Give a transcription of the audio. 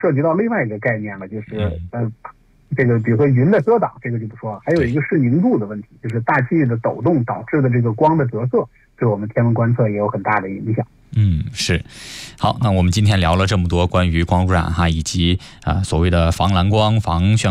涉及到另外一个概念了，就是这个比如说云的遮挡，这个就不说了，还有一个是凝度的问题，就是大气的抖动导致的这个光的折射，对我们天文观测也有很大的影响。 是。好，那我们今天聊了这么多关于光污染以及所谓的防蓝光、防眩